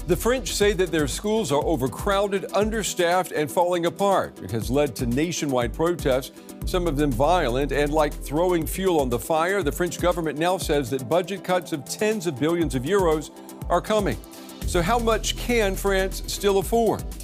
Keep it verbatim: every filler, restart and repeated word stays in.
The French say that their schools are overcrowded, understaffed, and falling apart. It has led to nationwide protests, some of them violent, and like throwing fuel on the fire, the French government now says that budget cuts of tens of billions of euros are coming. So how much can France still afford?